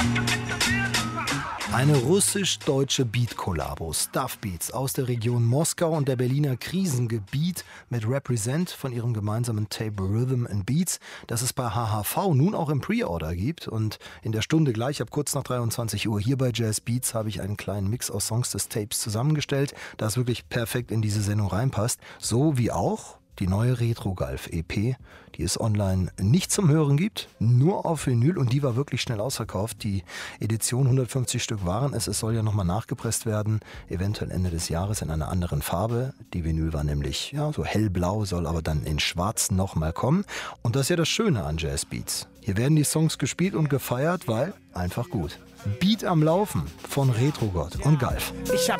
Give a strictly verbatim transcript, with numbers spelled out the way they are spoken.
Eine russisch-deutsche Beat-Kollabo, Stuff Beats aus der Region Moskau und der Berliner Krisengebiet mit Represent von ihrem gemeinsamen Tape Rhythm and Beats, das es bei H H V nun auch im Pre-Order gibt. Und in der Stunde gleich ab kurz nach dreiundzwanzig Uhr hier bei Jazz Beats habe ich einen kleinen Mix aus Songs des Tapes zusammengestellt, das wirklich perfekt in diese Sendung reinpasst. So wie auch die neue Retro-Galf-E P, die es online nicht zum Hören gibt, nur auf Vinyl, und die war wirklich schnell ausverkauft. Die Edition, hundertfünfzig Stück waren es, es soll ja nochmal nachgepresst werden, eventuell Ende des Jahres in einer anderen Farbe. Die Vinyl war nämlich ja so hellblau, soll aber dann in schwarz nochmal kommen. Und das ist ja das Schöne an Jazz Beats. Hier werden die Songs gespielt und gefeiert, weil einfach gut. Beat am Laufen von Retrogott und Galf. Ich hab